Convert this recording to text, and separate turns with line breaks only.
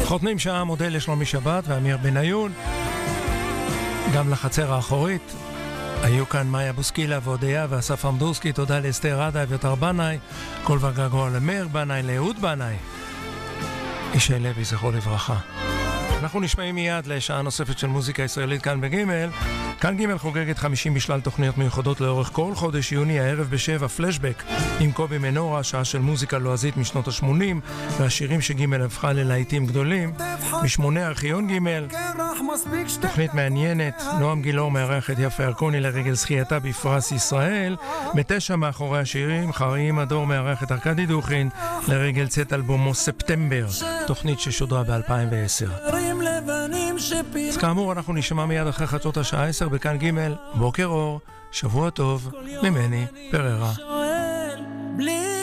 חותמים שעה מודל לשלומי שבת ואמיר בניון. גם לחצר האחורית היו כאן מאיה בוסקילה ועודיה ואסף עמדורסקי. תודה לאסתר רדה ויותר בנאי, כל וגגוע למאיר בנאי, לאהוד בנאי, ישי לוי זכרו לברכה. אנחנו נשמעים מיד לשעה נוספת של מוזיקה ישראלית כאן בגימל. כאן גימל חוגגת 50 בשלל תוכניות מיוחדות לאורך כל חודש יוני. הערב ב7 פלשבק עם קובי מנורה, שעה של מוזיקה לועזית משנות ה-80 והשירים שגימל הפכה ללהיטים גדולים. ב8 ארכיון גימל, תוכנית מעניינת, נועם גילאור מארח את יפה ירקוני לרגל זכייתה בפרס ישראל. ב9 מאחורי השירים, חיים הדור מארח את ארכדי דוכין לרגל צאת אלבומו ספטמבר, תוכנית ששודרה ב-2010. אז כאמור אנחנו נשמע מיד אחרי חצות השעה 10 בכאן ג'. בוקר אור, שבוע טוב, ממני פררה.